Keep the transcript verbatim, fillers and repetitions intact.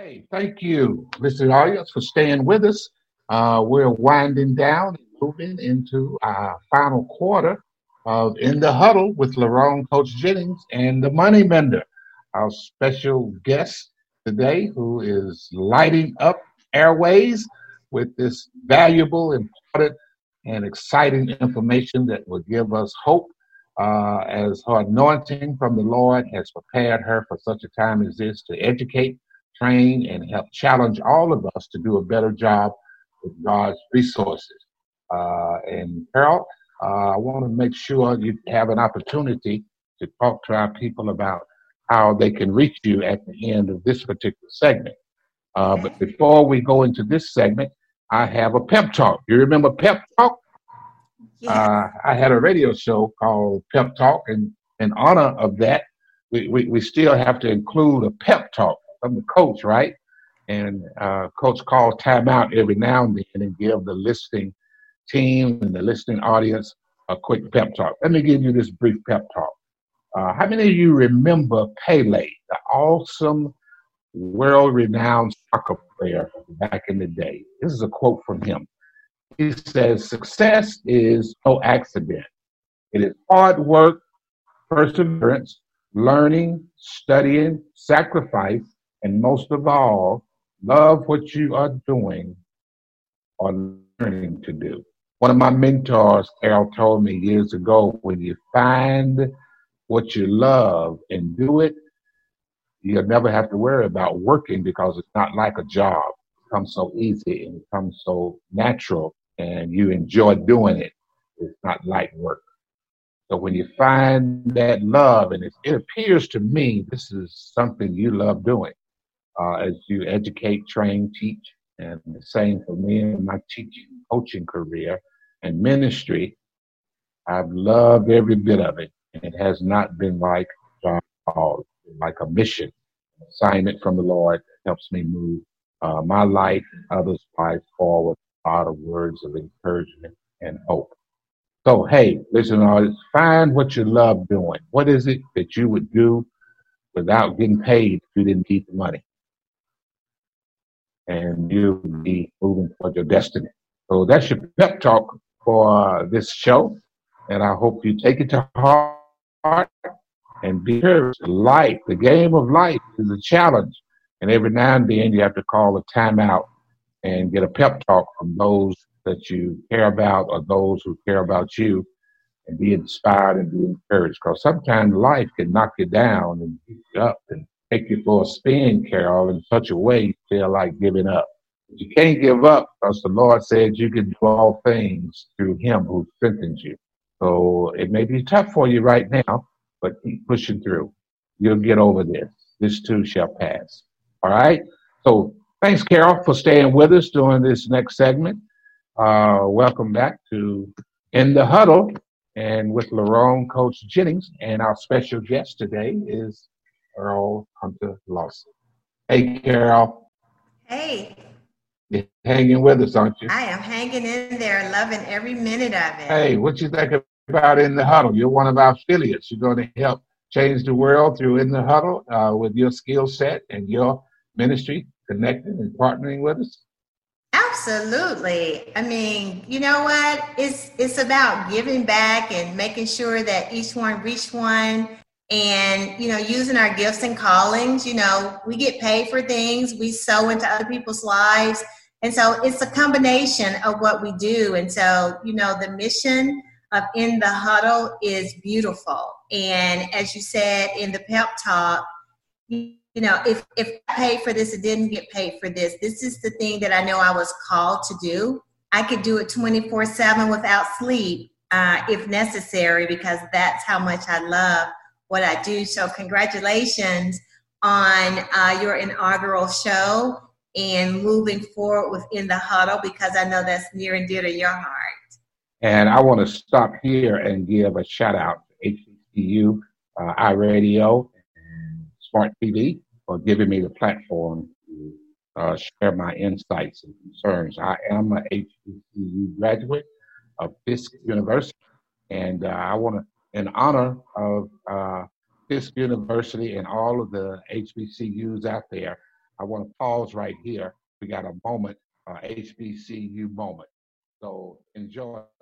Hey, thank you, listening audience, for staying with us. Uh, we're winding down and moving into our final quarter of In the Huddle with Lerone, Coach Jennings, and the Money Mender, our special guest today, who is lighting up airways with this valuable, important, and exciting information that will give us hope uh, as her anointing from the Lord has prepared her for such a time as this to educate, train, and help challenge all of us to do a better job with God's resources. Uh, and Carol, uh, I want to make sure you have an opportunity to talk to our people about how they can reach you at the end of this particular segment. Uh, but before we go into this segment, I have a pep talk. You remember pep talk? Yeah. Uh, I had a radio show called Pep Talk, and in honor of that, we, we, we still have to include a pep talk from the coach, right? And uh, coach calls timeout every now and then and give the listening team and the listening audience a quick pep talk. Let me give you this brief pep talk. Uh, how many of you remember Pele, the awesome, world-renowned soccer player back in the day? This is a quote from him. He says, "Success is no accident. It is hard work, perseverance, learning, studying, sacrifice, and most of all, love what you are doing or learning to do." One of my mentors, Carol, told me years ago, when you find what you love and do it, you'll never have to worry about working because it's not like a job. It comes so easy and it comes so natural and you enjoy doing it. It's not light work. So when you find that love, and it, it appears to me this is something you love doing uh, as you educate, train, teach, and the same for me in my teaching, coaching career and ministry. I've loved every bit of it, and it has not been like a job, at all. It's been like a mission, an assignment from the Lord that helps me move uh, my life and others' lives forward. A lot of words of encouragement and hope. So, hey, listen, audience, find what you love doing. What is it that you would do without getting paid if you didn't need the money? And you'll be moving toward your destiny. So that's your pep talk for uh, this show. And I hope you take it to heart and be encouraged. Life, the game of life is a challenge. And every now and then you have to call a timeout and get a pep talk from those that you care about or those who care about you, and be inspired and be encouraged. Because sometimes life can knock you down and beat you up and take you for a spin, Carol, in such a way you feel like giving up. But you can't give up because the Lord said you can do all things through him who strengthens you. So it may be tough for you right now, but keep pushing through. You'll get over this. This too shall pass. All right? So thanks, Carol, for staying with us during this next segment. Uh, welcome back to In the Huddle, and with Lerone, Coach Jennings, and our special guest today is Earl Hunter Lawson. Hey, Carol. Hey, You're hanging with us, aren't you? I am hanging in there, loving every minute of it. Hey, what you think about In the Huddle? You're one of our affiliates. You're going to help change the world through In the Huddle uh, with your skill set and your ministry, connecting and partnering with us. Absolutely. I mean, you know what? It's it's about giving back and making sure that each one reach one, and you know, using our gifts and callings. You know, we get paid for things, we sow into other people's lives. And so it's a combination of what we do. And so, you know, the mission of In the Huddle is beautiful. And as you said in the pep talk, you know, if, if I paid for this, it didn't get paid for this. This is the thing that I know I was called to do. I could do it twenty-four seven without sleep uh, if necessary, because that's how much I love what I do. So congratulations on uh, your inaugural show and moving forward within the huddle, because I know that's near and dear to your heart. And I want to stop here and give a shout out to H B C U, uh, iRadio, and Smart T V for giving me the platform to uh, share my insights and concerns. I am an H B C U graduate of Fisk University, and uh, I want to, in honor of uh, Fisk University and all of the H B C Us out there, I want to pause right here. We got a moment, uh, H B C U moment. So enjoy.